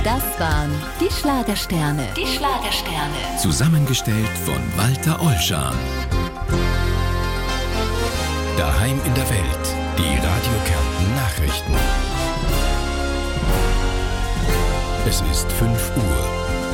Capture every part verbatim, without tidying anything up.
Das waren die Schlagersterne. Die Schlagersterne. Zusammengestellt von Walter Ollschan. Daheim in der Welt. Die Radio Kärnten Nachrichten. Es ist fünf Uhr.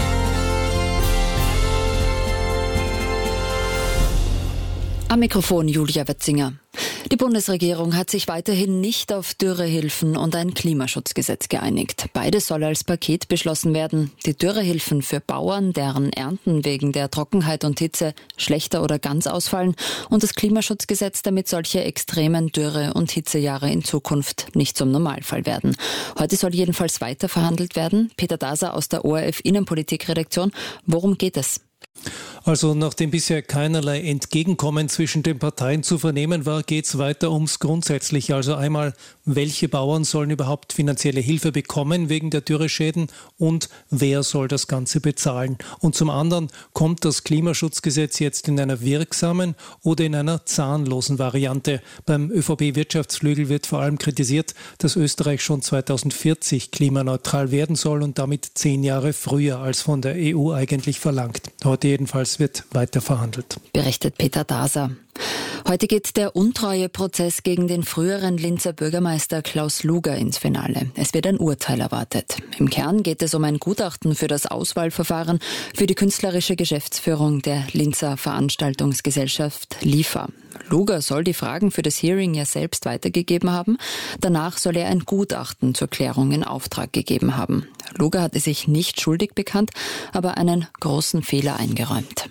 Am Mikrofon Julia Wetzinger. Die Bundesregierung hat sich weiterhin nicht auf Dürrehilfen und ein Klimaschutzgesetz geeinigt. Beides soll als Paket beschlossen werden. Die Dürrehilfen für Bauern, deren Ernten wegen der Trockenheit und Hitze schlechter oder ganz ausfallen, und das Klimaschutzgesetz, damit solche extremen Dürre- und Hitzejahre in Zukunft nicht zum Normalfall werden. Heute soll jedenfalls weiter verhandelt werden. Peter Daser aus der O R F Innenpolitikredaktion. Worum geht es? Also nachdem bisher keinerlei Entgegenkommen zwischen den Parteien zu vernehmen war, geht es weiter ums Grundsätzliche. Also einmal, welche Bauern sollen überhaupt finanzielle Hilfe bekommen wegen der Dürreschäden und wer soll das Ganze bezahlen? Und zum anderen, kommt das Klimaschutzgesetz jetzt in einer wirksamen oder in einer zahnlosen Variante? Beim ÖVP-Wirtschaftsflügel wird vor allem kritisiert, dass Österreich schon zweitausendvierzig klimaneutral werden soll und damit zehn Jahre früher als von der E U eigentlich verlangt. Heute jedenfalls wird weiter verhandelt. Berichtet Peter Daser. Heute geht der Untreueprozess gegen den früheren Linzer Bürgermeister Klaus Luger ins Finale. Es wird ein Urteil erwartet. Im Kern geht es um ein Gutachten für das Auswahlverfahren für die künstlerische Geschäftsführung der Linzer Veranstaltungsgesellschaft L I F A. Luger soll die Fragen für das Hearing ja selbst weitergegeben haben. Danach soll er ein Gutachten zur Klärung in Auftrag gegeben haben. Luger hatte sich nicht schuldig bekannt, aber einen großen Fehler eingeräumt.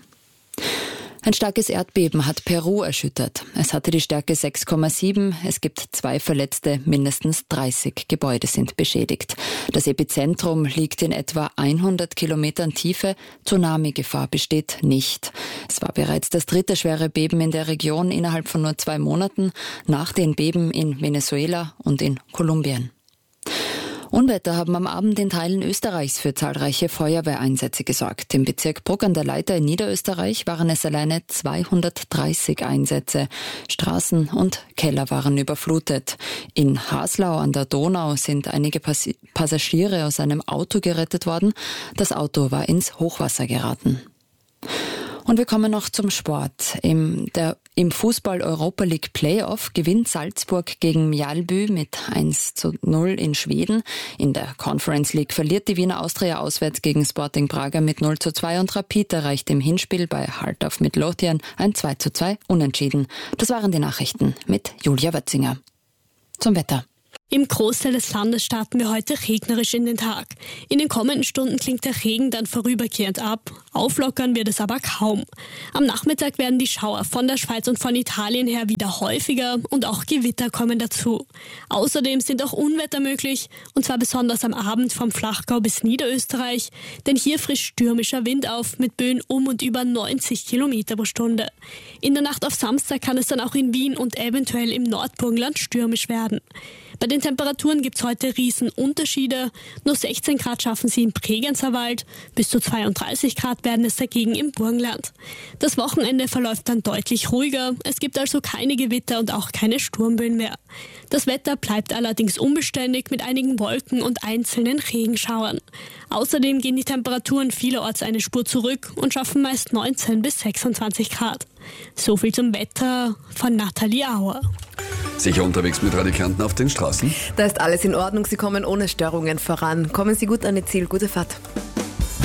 Ein starkes Erdbeben hat Peru erschüttert. Es hatte die Stärke sechs Komma sieben. Es gibt zwei Verletzte, mindestens dreißig Gebäude sind beschädigt. Das Epizentrum liegt in etwa hundert Kilometern Tiefe. Tsunami-Gefahr besteht nicht. Es war bereits das dritte schwere Beben in der Region innerhalb von nur zwei Monaten, nach den Beben in Venezuela und in Kolumbien. Unwetter haben am Abend in Teilen Österreichs für zahlreiche Feuerwehreinsätze gesorgt. Im Bezirk Bruck an der Leiter in Niederösterreich waren es alleine zweihundertdreißig Einsätze. Straßen und Keller waren überflutet. In Haslau an der Donau sind einige Pass- Passagiere aus einem Auto gerettet worden. Das Auto war ins Hochwasser geraten. Und wir kommen noch zum Sport. Im, der, im Fußball Europa League Playoff gewinnt Salzburg gegen Mjällby mit eins zu null in Schweden. In der Conference League verliert die Wiener Austria auswärts gegen Sporting Braga mit null zu zwei und Rapid erreicht im Hinspiel bei Heart of Midlothian ein zwei zu zwei Unentschieden. Das waren die Nachrichten mit Julia Wetzinger. Zum Wetter. Im Großteil des Landes starten wir heute regnerisch in den Tag. In den kommenden Stunden klingt der Regen dann vorübergehend ab. Auflockern wird es aber kaum. Am Nachmittag werden die Schauer von der Schweiz und von Italien her wieder häufiger und auch Gewitter kommen dazu. Außerdem sind auch Unwetter möglich, und zwar besonders am Abend vom Flachgau bis Niederösterreich, denn hier frischt stürmischer Wind auf mit Böen um und über neunzig Kilometer pro Stunde. In der Nacht auf Samstag kann es dann auch in Wien und eventuell im Nordburgenland stürmisch werden. Bei den Temperaturen gibt es heute Riesenunterschiede. Nur sechzehn Grad schaffen sie im Bregenzer Wald, bis zu zweiunddreißig Grad werden es dagegen im Burgenland. Das Wochenende verläuft dann deutlich ruhiger. Es gibt also keine Gewitter und auch keine Sturmböen mehr. Das Wetter bleibt allerdings unbeständig mit einigen Wolken und einzelnen Regenschauern. Außerdem gehen die Temperaturen vielerorts eine Spur zurück und schaffen meist neunzehn bis sechsundzwanzig Grad. So viel zum Wetter von Nathalie Auer. Sicher unterwegs mit Radio Kärnten auf den Straßen? Da ist alles in Ordnung. Sie kommen ohne Störungen voran. Kommen Sie gut an Ihr Ziel. Gute Fahrt.